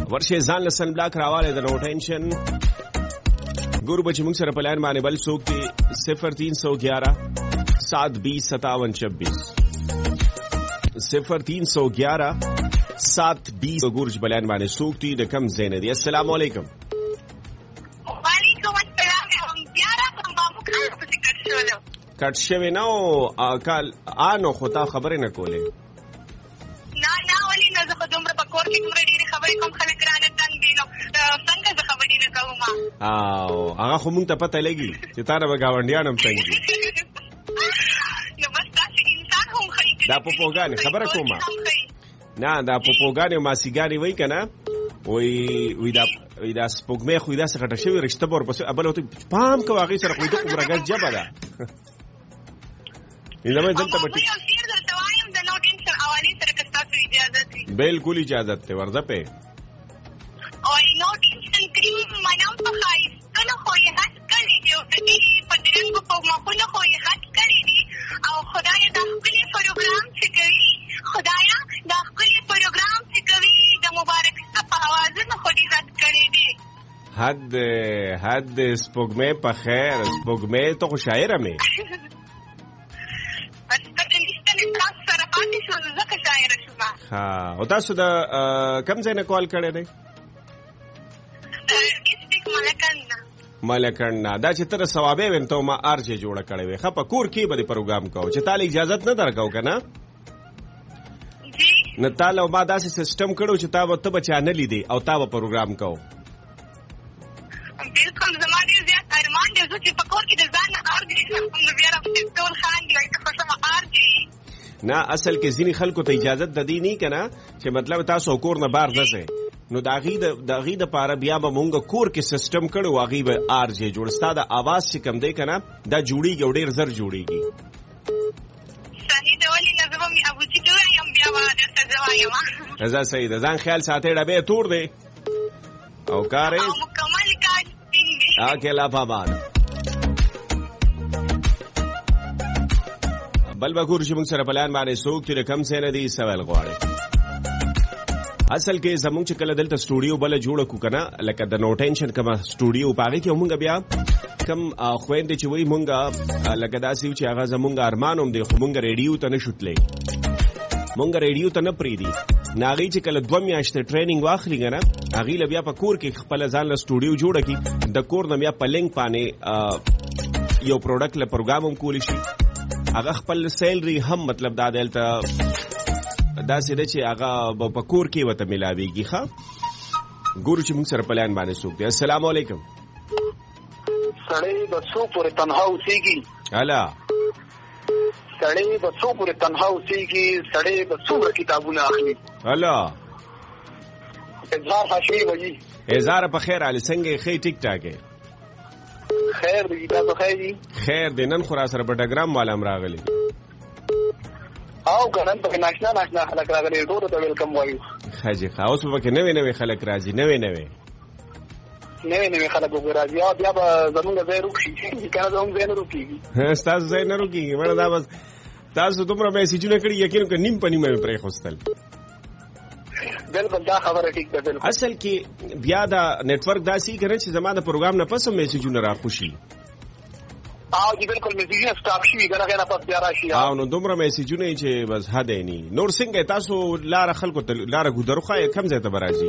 ورشه ځان له سن بلاک راواله د نو ټینشن ګورو بچ موږ سره په لاین باندې بل څوک دی 0311 7205726 0311 720 ګورج بلان باندې څوک دی د کم زین دی. السلام علیکم. وعلیکم السلام. بیا را کوم بابو خان په ذکر شولو کټ شوی نو کال انو خو تا خبرې نه کولې. نه ولی نه زه په دومره په کور کې دومره ډېرې خبرې کوم خلک رانه تنګ دي نو څنګه زه خبرې نه کوم. هغه خو مونږ ته پته لګي چې تا نه به ګاونډیان هم تنګ دي. نو بس تاسې انسان هم ښایي دا پوپوګانې خبره کومه نه دا پوپوګانې او ماسیګانې وایي که نه وی دا سپوږمۍ خو داسې غټه شوې رشته به ورپسې بله ورته پام کوه هغې سره خو د عمره ګز ژبه ده. بالکل اجازت ته ورځه په او نو ټینشن کریم منام په خایسته نه خو یې هڅ کړې دي او د دې په درنګو په مخونه خو یې هڅ کړې دي او خدای دا خپل پروګرام چې کوي خدایا دا خپل پروګرام چې کوي د مبارک په اوازونه خو دې هڅ کړې دي. حد سپوږمۍ په خیر سپوږمۍ ته خو شاعره مې او تاسو د کم ځای نه کال کړی دی؟ ملکن دا چې تر ثوابې وین ته ما ارجه جوړه کړې وې ښه په کور کې به پروګرام کوو چې تاله اجازت نه درکاو که نه نه تاله ما داسې سیسټم کړو چې تا به ته به چا نه لیدې او تا به پروګرام کوو. بالکل زما ډېر زیات ارمان دی زه چې په کور کې د ځان نه ارجې نو بیا راپسې ټول خاندي وایي که خوښمه ارجې نه اصل کې ځینې خلکو ته اجازت د دې نه که نه چې مطلب تاسو کور نه بار نه ځئ نو د هغې دپاره بیا به مونږ کور کې سیسټم کړو هغې به آرجې جوړ ستا د اواز چې کم دی که نه دا جوړېږي او ډېر زر جوړېږي. صحیح ده ولې نه زه به مې ابوچي ته وایم بیا به درته زه وایم. زه صحیح ده ځان خیال ساتئ ډبې تور دی او کار یې مکمل کار ټینګ دی. اوکې لا پاباد بل به ګورو چې موږ سره پلان باندې څوک چې د کم ځای نه دي سوال غواړي. اصل کې زمونږ چې کله دلته سټوډیو بله جوړه کړو که نه لکه د نو ټینشن کومه سټوډیو په هغې کې مونږ بیا کم خویندې چې وایي مونږ لکه داسې و چې هغه زمونږ ارمان هم دی خو مونږ ریډیو ته نه شو تللی مونږ ریډیو ته نه پرېږدي نه هغې چې کله 2 میاشتې ټریننګ واخلي که نه هغې له بیا په کور کې خپله ځان له سټوډیو جوړه کړي د کور نه بیا په لینک باندې یو پروډکټ له پروګرام هم کولی شي هغه خپل سیلري هم مطلب دا دلته داسې ده چې هغه په کور کې ورته ملاویږي. ښه ګورو چې موږ سره پلان باندې څوک دی. السلام علیکم. سړی به څو پورې تنها اوسېږي هلا سړی به څو پورې تنها اوسېږي سړی به څومره کتابونه اخلي هلا اظهار حاشمي وایي اظهار په خیر علي څنګه یې ښې ټیک ټاک یې خیر دی تاسو خیر دي خیر دی نن خو را سره په ډګرام مالم راغلی او کنن په ناشنا خلک راغلي ټول ته ویلکم وایو. ښه جي ښه اوس به کې نوې خلک راځي نوې خلک راځي او بیا به زمونږ ځای روکشي کنه زمونږ ځای نه روکېږي ستاسو ځای نه روکېږي مړه دا بس تاسو دومره میسیجونه کړي یقین که نیم په نیمه مې پرېښوستل. بالکل دا خبره ټیک ده. بالکل اصل کې بیا دا نیټورک داسې کنه چې زما د پروګرام نه پس هم میسیجونه راخوشي او دی بالکل میسیجونه سټاپ شي کنه غیر پس بیا راشي او نو دومره میسیجونه چې بس حد نه نور څنګه تاسو لار خلکو ته لار ګودرو خای کم ځای ته برازي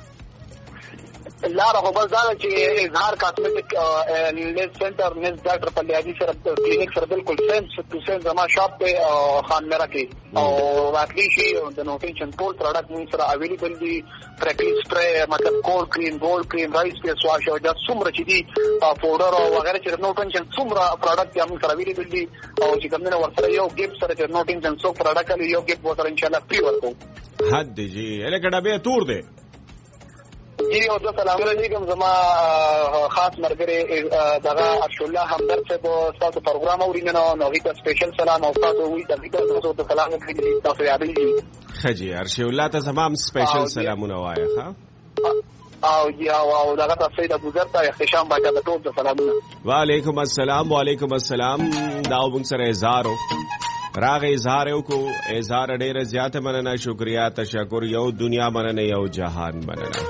لار خو بس دا چې اظهار کاسمیټک لیز سنټر نس ډاکټر پلیادي سره کلینیک سره بالکل سیم ټو سیم زما شاپ په خان میرا کې او واقعي شي د نو ټینشن ټول پروډکټ موږ سره اویلیبل دي پریکټیس سپری مطلب کول کریم ګولډ کریم رایس فیس واش او دا څومره چې دي پاوډر او وغیرہ چې نو ټینشن څومره پروډکټ موږ سره اویلیبل دي او چې کوم نه ورسره یو ګیفټ سره چې نو ټینشن څو پروډکټ یو ګیفټ ورسره ان شاء الله فری ورکو. حد جی الکه ډبه تور دی او د سلام علیکم زما خاص مرګره دغه ارشد الله همدرد صاحب تاسو پروګرام اورینه نو هیڅ سپیشل سلام او تاسو وی تاسو ته سلام کوي تاسو یادېږي خجی ارشد الله ته تمام سپیشل سلامونه وایي ښا او یا او دغه تاسو د ګذر ته احتشام باندې د ټول سلامونه. وعلیکم السلام دا وبن سره زارو راغ اظهار یو کو اظهار ډېر زیات مننه شکریا تشکر یو دنیا مننه یو جهان مننه.